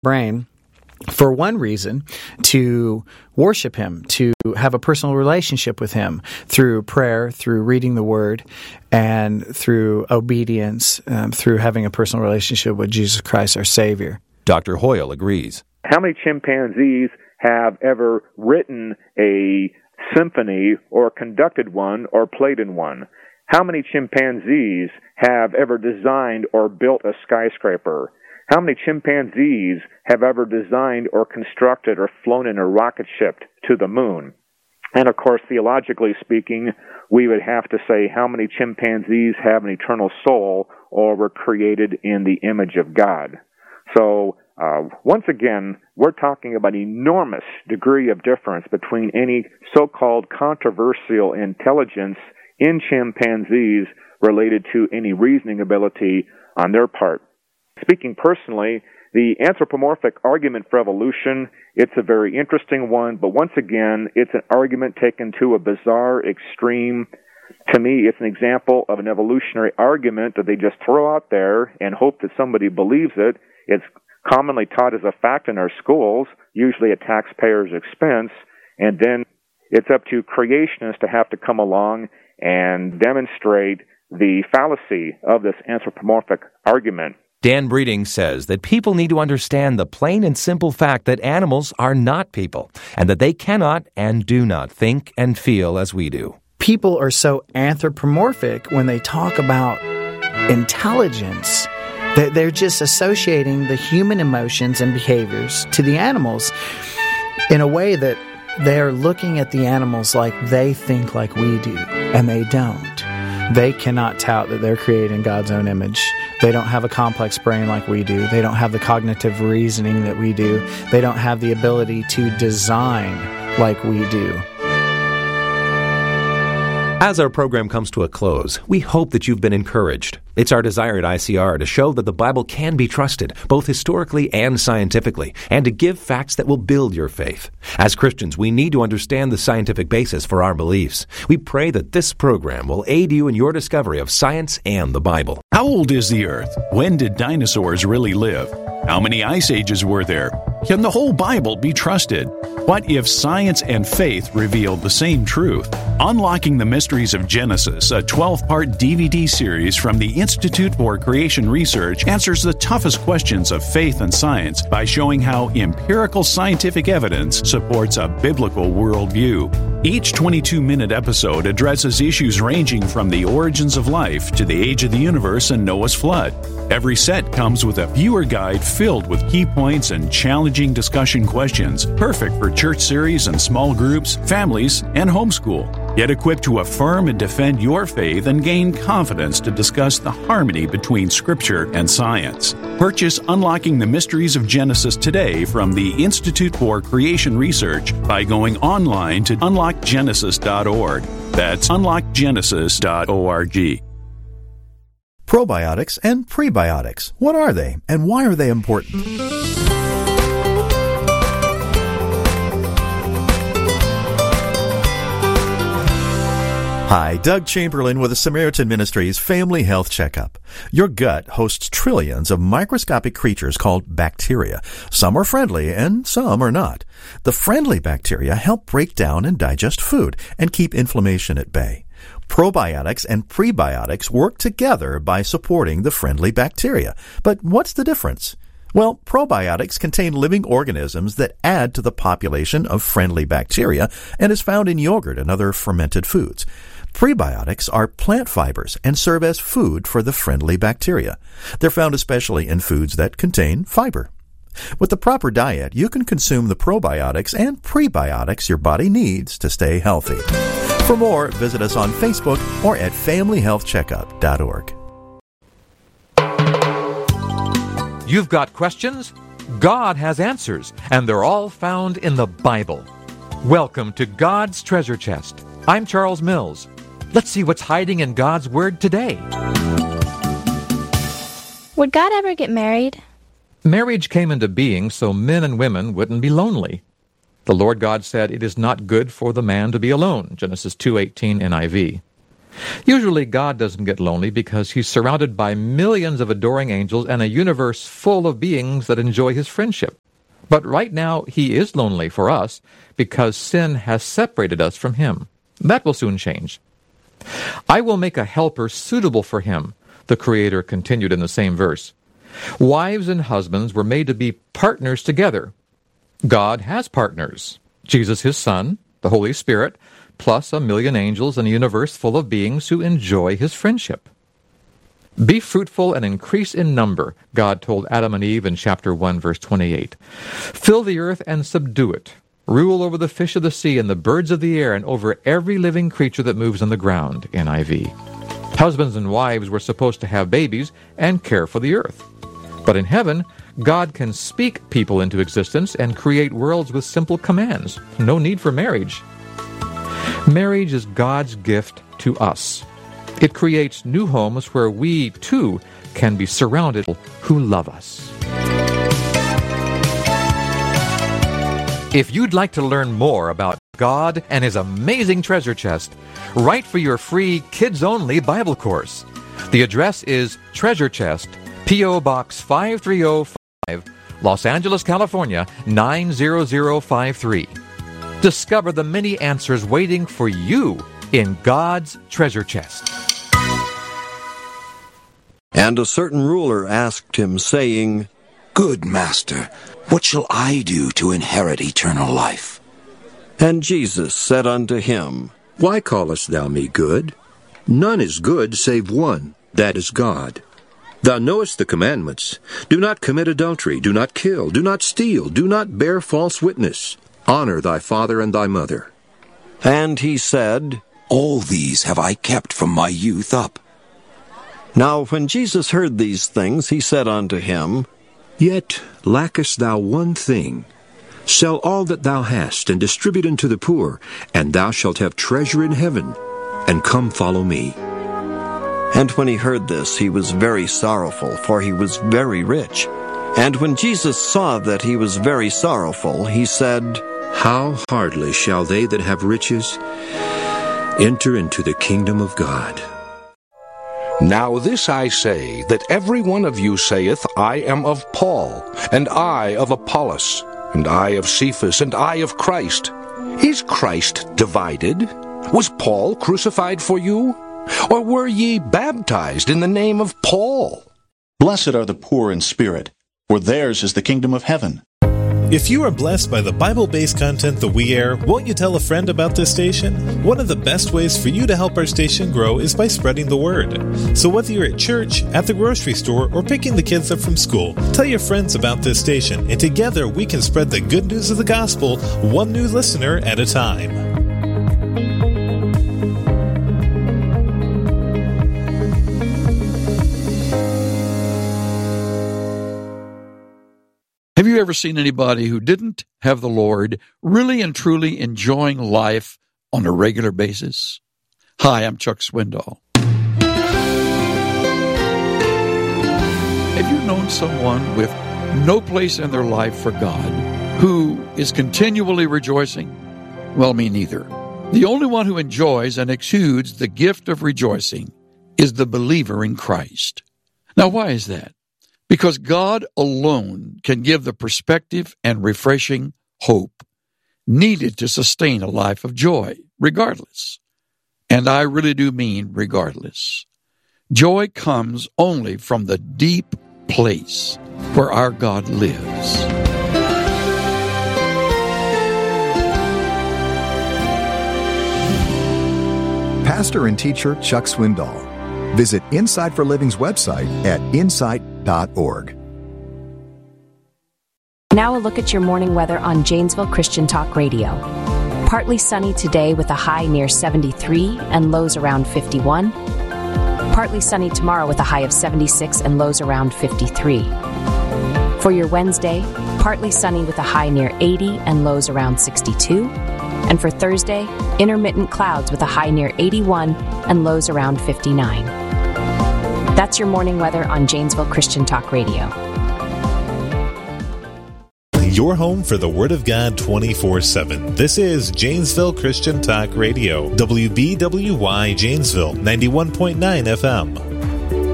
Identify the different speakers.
Speaker 1: brain for one reason, to worship Him, to have a personal relationship with Him through prayer, through reading the Word, and through obedience, through having a personal relationship with Jesus Christ, our Savior.
Speaker 2: Dr. Hoyle agrees.
Speaker 3: How many chimpanzees have ever written a symphony or conducted one or played in one? How many chimpanzees have ever designed or built a skyscraper? How many chimpanzees have ever designed or constructed or flown in a rocket ship to the moon? And of course, theologically speaking, we would have to say how many chimpanzees have an eternal soul or were created in the image of God. So, once again, we're talking about an enormous degree of difference between any so-called controversial intelligence in chimpanzees related to any reasoning ability on their part. Speaking personally, the anthropomorphic argument for evolution, it's a very interesting one, but once again, it's an argument taken to a bizarre extreme. To me, it's an example of an evolutionary argument that they just throw out there and hope that somebody believes it. It's commonly taught as a fact in our schools, usually at taxpayers' expense, and then it's up to creationists to have to come along and demonstrate the fallacy of this anthropomorphic argument.
Speaker 2: Dan Breeding says that people need to understand the plain and simple fact that animals are not people, and that they cannot and do not think and feel as we do.
Speaker 1: People are so anthropomorphic when they talk about intelligence. They're just associating the human emotions and behaviors to the animals in a way that they're looking at the animals like they think like we do, and they don't. They cannot tout that they're created in God's own image. They don't have a complex brain like we do. They don't have the cognitive reasoning that we do. They don't have the ability to design like we do.
Speaker 2: As our program comes to a close, we hope that you've been encouraged. It's our desire at ICR to show that the Bible can be trusted, both historically and scientifically, and to give facts that will build your faith. As Christians, we need to understand the scientific basis for our beliefs. We pray that this program will aid you in your discovery of science and the Bible.
Speaker 4: How old is the Earth? When did dinosaurs really live? How many ice ages were there? Can the whole Bible be trusted? What if science and faith revealed the same truth? Unlocking the Mysteries of Genesis, a 12-part DVD series from the Institute for Creation Research, answers the toughest questions of faith and science by showing how empirical scientific evidence supports a biblical worldview. Each 22-minute episode addresses issues ranging from the origins of life to the age of the universe and Noah's flood. Every set comes with a viewer guide filled with key points and challenging discussion questions, perfect for church series and small groups, families, and homeschool. Get equipped to affirm and defend your faith and gain confidence to discuss the harmony between Scripture and science. Purchase Unlocking the Mysteries of Genesis today from the Institute for Creation Research by going online to unlockgenesis.org. That's unlockgenesis.org.
Speaker 5: Probiotics and prebiotics. What are they, and why are they important? Hi, Doug Chamberlain with the Samaritan Ministries Family Health Checkup. Your gut hosts trillions of microscopic creatures called bacteria. Some are friendly and some are not. The friendly bacteria help break down and digest food and keep inflammation at bay. Probiotics and prebiotics work together by supporting the friendly bacteria. But what's the difference? Well, probiotics contain living organisms that add to the population of friendly bacteria and is found in yogurt and other fermented foods. Prebiotics are plant fibers and serve as food for the friendly bacteria. They're found especially in foods that contain fiber. With the proper diet, you can consume the probiotics and prebiotics your body needs to stay healthy. For more, visit us on Facebook or at familyhealthcheckup.org.
Speaker 6: You've got questions? God has answers, and they're all found in the Bible. Welcome to God's Treasure Chest. I'm Charles Mills. Let's see what's hiding in God's Word today.
Speaker 7: Would God ever get married?
Speaker 6: Marriage came into being so men and women wouldn't be lonely. The Lord God said, "It is not good for the man to be alone," Genesis 2:18 NIV. Usually God doesn't get lonely because he's surrounded by millions of adoring angels and a universe full of beings that enjoy his friendship. But right now he is lonely for us because sin has separated us from him. That will soon change. I will make a helper suitable for him, the Creator continued in the same verse. Wives and husbands were made to be partners together. God has partners. Jesus, his Son, the Holy Spirit, plus a million angels and a universe full of beings who enjoy his friendship. Be fruitful and increase in number, God told Adam and Eve in chapter 1, verse 28. Fill the earth and subdue it. Rule over the fish of the sea and the birds of the air and over every living creature that moves on the ground, NIV. Husbands and wives were supposed to have babies and care for the earth. But in heaven, God can speak people into existence and create worlds with simple commands. No need for marriage. Marriage is God's gift to us. It creates new homes where we, too, can be surrounded by people who love us. If you'd like to learn more about God and his amazing treasure chest, write for your free kids-only Bible course. The address is Treasure Chest, P.O. Box 5305, Los Angeles, California, 90053. Discover the many answers waiting for you in God's treasure chest.
Speaker 8: And a certain ruler asked him, saying,
Speaker 9: Good master, what shall I do to inherit eternal life?
Speaker 8: And Jesus said unto him,
Speaker 10: Why callest thou me good? None is good save one, that is God. Thou knowest the commandments. Do not commit adultery, do not kill, do not steal, do not bear false witness. Honor thy father and thy mother.
Speaker 8: And he said,
Speaker 9: All these have I kept from my youth up.
Speaker 8: Now when Jesus heard these things, he said unto him,
Speaker 10: Yet lackest thou one thing. Sell all that thou hast, and distribute unto the poor, and thou shalt have treasure in heaven. And come follow me.
Speaker 8: And when he heard this, he was very sorrowful, for he was very rich. And when Jesus saw that he was very sorrowful, he said,
Speaker 10: How hardly shall they that have riches enter into the kingdom of God.
Speaker 11: Now this I say, that every one of you saith, I am of Paul, and I of Apollos, and I of Cephas, and I of Christ. Is Christ divided? Was Paul crucified for you? Or were ye baptized in the name of Paul?
Speaker 12: Blessed are the poor in spirit, for theirs is the kingdom of heaven.
Speaker 13: If you are blessed by the Bible-based content that we air, won't you tell a friend about this station? One of the best ways for you to help our station grow is by spreading the word. So whether you're at church, at the grocery store, or picking the kids up from school, tell your friends about this station, and together we can spread the good news of the gospel, one new listener at a time.
Speaker 14: Have you ever seen anybody who didn't have the Lord really and truly enjoying life on a regular basis? Hi, I'm Chuck Swindoll. Have you known someone with no place in their life for God who is continually rejoicing? Well, me neither. The only one who enjoys and exudes the gift of rejoicing is the believer in Christ. Now, why is that? Because God alone can give the perspective and refreshing hope needed to sustain a life of joy, regardless. And I really do mean regardless. Joy comes only from the deep place where our God lives.
Speaker 15: Pastor and teacher Chuck Swindoll. Visit Insight for Living's website at insight.org.
Speaker 16: Now a look at your morning weather on Janesville Christian Talk Radio. Partly sunny today with a high near 73 and lows around 51. Partly sunny tomorrow with a high of 76 and lows around 53. For your Wednesday, partly sunny with a high near 80 and lows around 62. And for Thursday, intermittent clouds with a high near 81 and lows around 59. That's your morning weather on Janesville Christian Talk Radio.
Speaker 13: your home for the Word of God 24/7. This is Janesville Christian Talk Radio, WBWY Janesville, 91.9 FM.